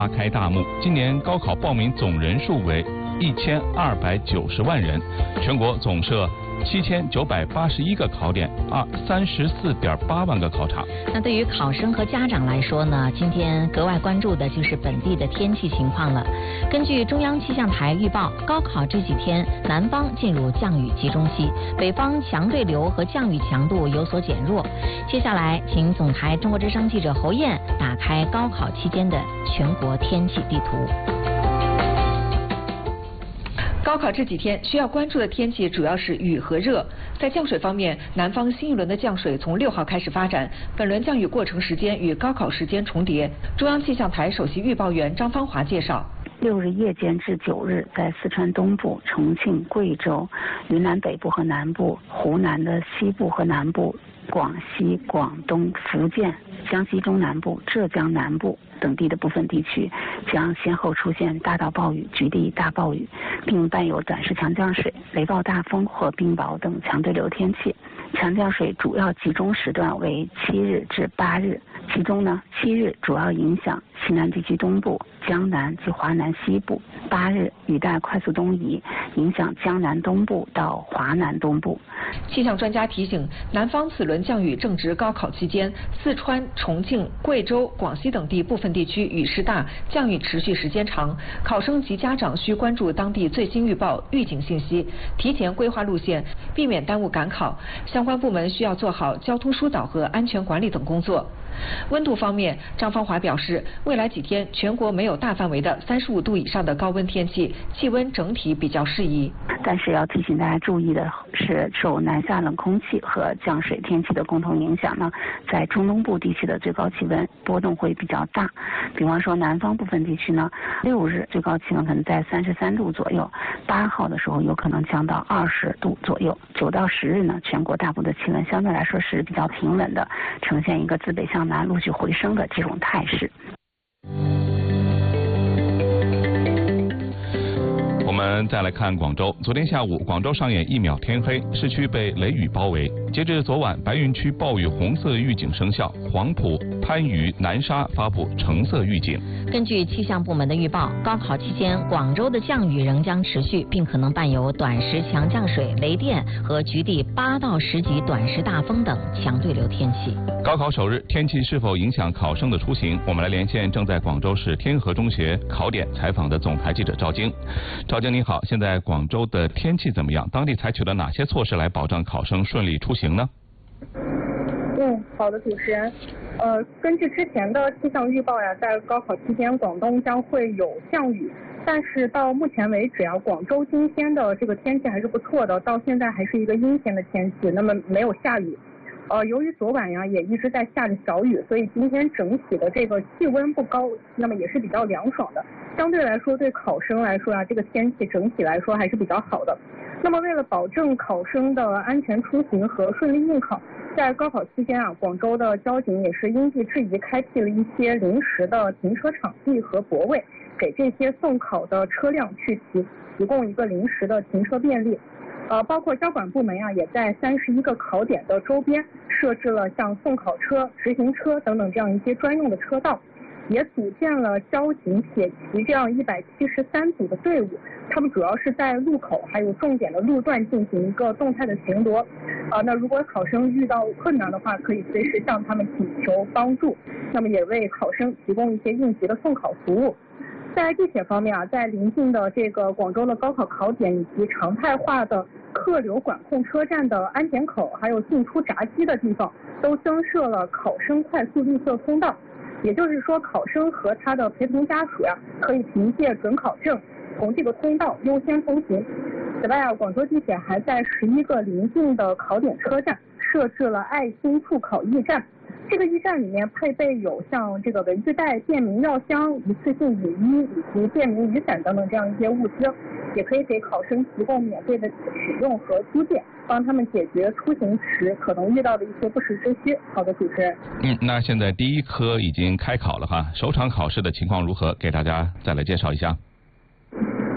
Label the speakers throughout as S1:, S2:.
S1: 拉开大幕，今年高考报名总人数为1290万人，全国总设7981个考点，34.8万个考场。
S2: 那对于考生和家长来说呢，今天格外关注的就是本地的天气情况了。根据中央气象台预报，高考这几天南方进入降雨集中期，北方强对流和降雨强度有所减弱。接下来，请总台中国之声记者侯燕打开高考期间的全国天气地图。
S3: 高考这几天需要关注的天气主要是雨和热。在降水方面，南方新一轮的降水从6号开始发展，本轮降雨过程时间与高考时间重叠。中央气象台首席预报员张芳华介绍
S4: ，6日夜间至9日，在四川东部、重庆、贵州、云南北部和南部、湖南的西部和南部、广西、广东、福建、江西中南部、浙江南部等地的部分地区将先后出现大到暴雨、局地大暴雨，并伴有短时强降水、雷暴大风或冰雹等强对流天气。强降水主要集中时段为7日至8日，其中呢，7日主要影响西南地区东部、江南及华南西部；8日雨带快速东移，影响江南东部到华南东部。
S3: 气象专家提醒，南方此轮降雨正值高考期间，四川、重庆、贵州、广西等地部分地区雨势大，降雨持续时间长。考生及家长需关注当地最新预报、预警信息，提前规划路线，避免耽误赶考。相关部门需要做好交通疏导和安全管理等工作。温度方面，张芳华表示，未来几天全国没有大范围的35度以上的高温天气，气温整体比较适宜。
S4: 但是要提醒大家注意的是，受南下冷空气和降水天气的共同影响呢，在中东部地区的最高气温波动会比较大。比方说南方部分地区呢，6日最高气温可能在33度左右，8号的时候有可能降到20度左右。9到10日呢，全国大部的气温相对来说是比较平稳的，呈现一个自北向南陆续回升的这种态势。
S1: 我们再来看广州，昨天下午，广州上演1秒天黑，市区被雷雨包围。截至昨晚，白云区暴雨红色预警生效，黄埔、番禺、南沙发布橙色预警。
S2: 根据气象部门的预报，高考期间广州的降雨仍将持续，并可能伴有短时强降水、雷电和局地8到10级短时大风等强对流天气。
S1: 高考首日，天气是否影响考生的出行？我们来连线正在广州市天河中学考点采访的总台记者赵晶。赵晶你好，现在广州的天气怎么样？当地采取了哪些措施来保障考生顺利出行呢？
S5: 好的，主持人。根据之前的气象预报呀，在高考期间，广东将会有降雨，但是到目前为止啊，广州今天的这个天气还是不错的，到现在还是一个阴天的天气，那么没有下雨。由于昨晚呀也一直在下着小雨，所以今天整体的这个气温不高，那么也是比较凉爽的。相对来说，对考生来说啊，这个天气整体来说还是比较好的。那么为了保证考生的安全出行和顺利应考，在高考期间啊，广州的交警也是因地制宜开辟了一些临时的停车场地和泊位，给这些送考的车辆去提供一个临时的停车便利。包括交管部门啊，也在31个考点的周边设置了像送考车、直行车等等这样一些专用的车道，也组建了交警、铁骑这样173组的队伍，他们主要是在路口还有重点的路段进行一个动态的巡逻。那如果考生遇到困难的话，可以随时向他们请求帮助，那么也为考生提供一些应急的送考服务。在地铁方面啊，在临近的这个广州的高考考点以及常态化的客流管控车站的安检口，还有进出闸机的地方，都增设了考生快速绿色通道。也就是说，考生和他的陪同家属呀，可以凭借准考证从这个通道优先通行。此外啊，广州地铁还在11个临近的考点车站设置了爱心助考驿站。这个驿站里面配备有像这个文具袋、便民药箱、一次性雨衣以及便民雨伞等等这样一些物资，也可以给考生提供免费的使用和租借，帮他们解决出行时可能遇到的一些不时之需。好的，主持人。
S1: 那现在第一科已经开考了哈，首场考试的情况如何？给大家再来介绍一下。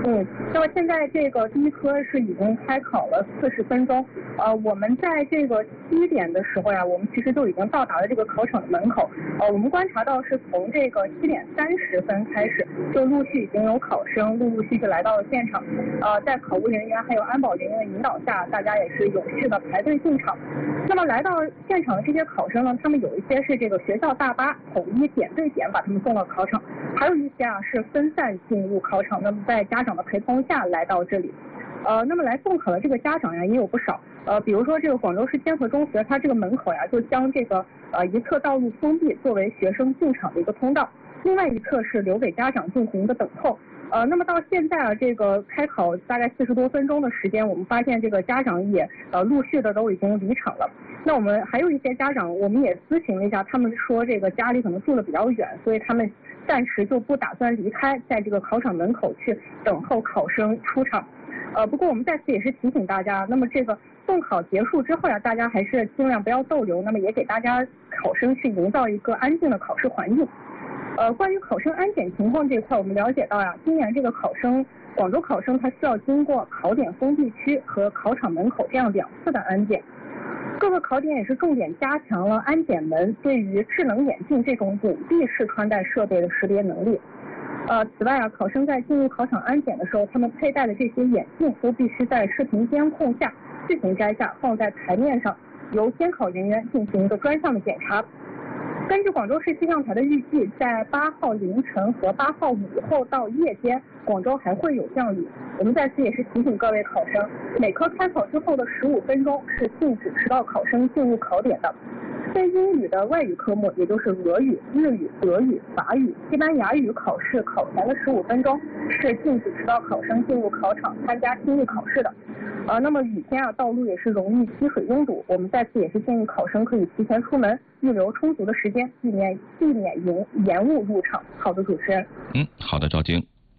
S5: 那么现在这个第一科是已经开考了40分钟，我们在这个7点的时候呀，我们其实就已经到达了这个考场的门口。我们观察到是从这个7点30分开始，就陆续已经有考生陆续就来到了现场。在考务人员还有安保人员的引导下，大家也是有序的排队进场。那么来到现场的这些考生呢，他们有一些是这个学校大巴统一点对点把他们送到考场，还有一些是分散进入考场，那么在家长的陪同下来到这里。那么来送考的这个家长呀也有不少，比如说这个广州市天河中学，它这个门口呀就将这个一侧道路封闭，作为学生进场的一个通道，另外一侧是留给家长进行一个等候。那么到现在这个开考大概40多分钟的时间，我们发现这个家长也陆续的都已经离场了。那我们还有一些家长，我们也咨询了一下，他们说这个家里可能住的比较远，所以他们暂时就不打算离开，在这个考场门口去等候考生出场。不过我们在此也是提醒大家，那么这个送考结束之后呀，大家还是尽量不要逗留，那么也给大家考生去营造一个安静的考试环境。关于考生安检情况这一块，我们了解到呀，今年这个广州考生他需要经过考点封闭区和考场门口这样2次的安检。各个考点也是重点加强了安检门对于智能眼镜这种隐蔽式穿戴设备的识别能力。此外考生在进入考场安检的时候，他们佩戴的这些眼镜都必须在视频监控下自行摘下，放在台面上，由监考人员进行一个专项的检查。根据广州市气象台的预计，在8号凌晨和8号午后到夜间，广州还会有降雨。我们在此也是提醒各位考生，每科开考之后的15分钟是禁止迟到考生进入考点的。非英语的外语科目，也就是俄语、日语、德语、法语、西班牙语考试考前的15分钟是禁止迟到考生进入考场参加听力考试的。那么雨天道路也是容易积水拥堵，我们在此也是建议考生可以提前出门，预留充足的时间，避免延误入场。好的，主持人。
S1: 好的，赵晶。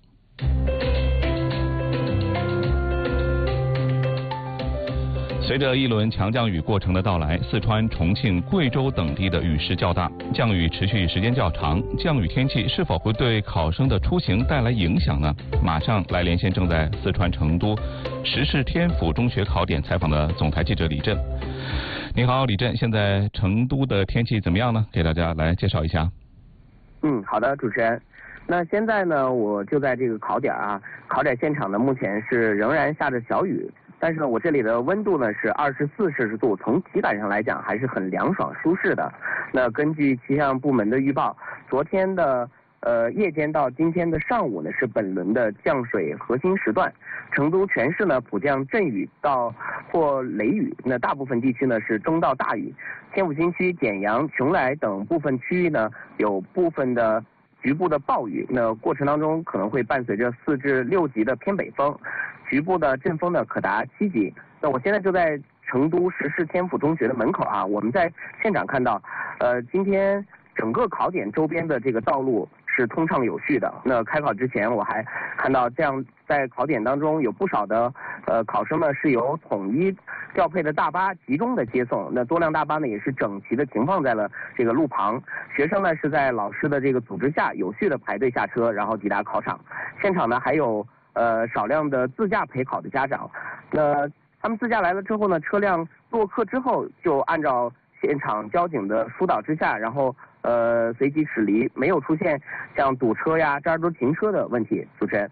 S1: 随着一轮强降雨过程的到来，四川、重庆、贵州等地的雨势较大，降雨持续时间较长，降雨天气是否会对考生的出行带来影响呢？马上来连线正在四川成都石室天府中学考点采访的总台记者李震。你好，李震，现在成都的天气怎么样呢？给大家来介绍一下。
S6: 好的，主持人。那现在呢，我就在这个考点考点现场呢，目前是仍然下着小雨。但是呢，我这里的温度呢是24摄氏度，从体感上来讲还是很凉爽舒适的。那根据气象部门的预报，昨天的夜间到今天的上午呢是本轮的降水核心时段，成都全市呢普降阵雨到或雷雨，那大部分地区呢是中到大雨。天府新区、简阳、邛崃等部分区域呢有部分的局部的暴雨，那过程当中可能会伴随着4至6级的偏北风。局部的阵风呢可达7级。那我现在就在成都石室天府中学的门口我们在现场看到，今天整个考点周边的这个道路是通畅有序的。那开考之前我还看到这样在考点当中有不少的考生呢是由统一调配的大巴集中的接送，那多辆大巴呢也是整齐的停放在了这个路旁，学生呢是在老师的这个组织下有序的排队下车，然后抵达考场。现场呢还有少量的自驾陪考的家长，那他们自驾来了之后呢，车辆落客之后就按照现场交警的疏导之下，然后随即驶离，没有出现像堵车呀、这儿都停车的问题。主持人。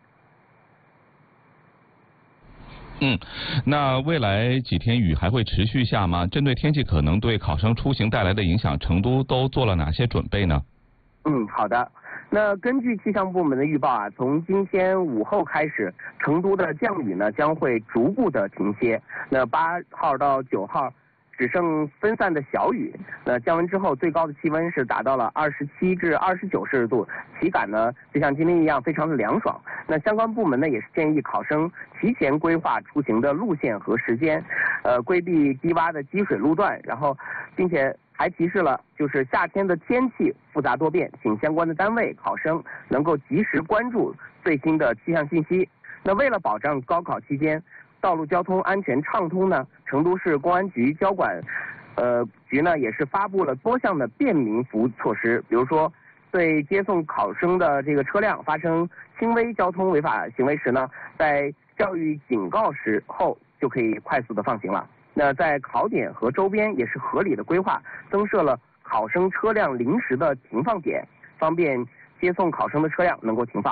S1: 那未来几天雨还会持续下吗？针对天气可能对考生出行带来的影响，成都都做了哪些准备呢？
S6: 好的。那根据气象部门的预报从今天午后开始，成都的降雨呢将会逐步的停歇。那8号到9号只剩分散的小雨。那降温之后，最高的气温是达到了27至29摄氏度，体感呢就像今天一样非常的凉爽。那相关部门呢也是建议考生提前规划出行的路线和时间，规避低洼的积水路段，然后并且还提示了，就是夏天的天气复杂多变，请相关的单位考生能够及时关注最新的气象信息。那为了保障高考期间道路交通安全畅通呢，成都市公安局交管局呢也是发布了多项的便民服务措施，比如说对接送考生的这个车辆发生轻微交通违法行为时呢，在教育警告时后就可以快速的放行了。那在考点和周边也是合理的规划，增设了考生车辆临时的停放点，方便接送考生的车辆能够停放。